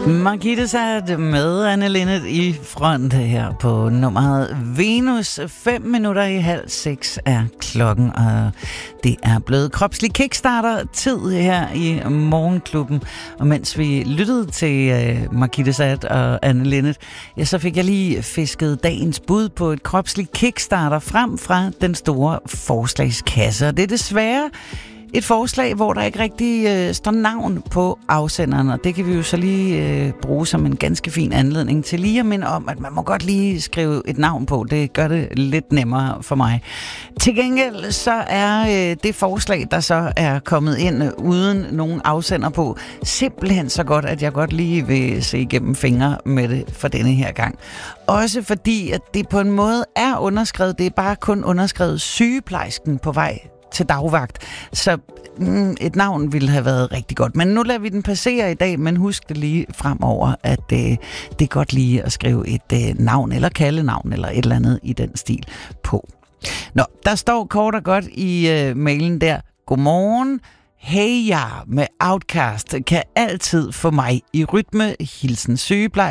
Margitte Sat med Anne Linnet i front her på nummeret Venus. 5 minutter i 5:30 er klokken, og det er blevet kropslig kickstarter-tid her i Morgenklubben. Og mens vi lyttede til Margitte Sat og Anne Linnet, ja, så fik jeg lige fisket dagens bud på et kropslig kickstarter frem fra den store forslagskasse. Og det er desværre et forslag, hvor der ikke rigtig står navn på afsenderen, og det kan vi jo så lige bruge som en ganske fin anledning til lige at minde om, at man må godt lige skrive et navn på. Det gør det lidt nemmere for mig. Til gengæld så er det forslag, der så er kommet ind uden nogen afsender på, simpelthen så godt, at jeg godt lige vil se igennem fingre med det for denne her gang. Også fordi, at det på en måde er underskrevet. Det er bare kun underskrevet sygeplejersken på vej til dagvagt. Så et navn ville have været rigtig godt. Men nu lader vi den passere i dag, men husk det lige fremover, at det er godt lige at skrive et navn eller kaldenavn eller et eller andet i den stil på. Nå, der står kort og godt i mailen der: godmorgen. Hey ja med Outcast kan altid få mig i rytme. Hilsen sygeplejerske.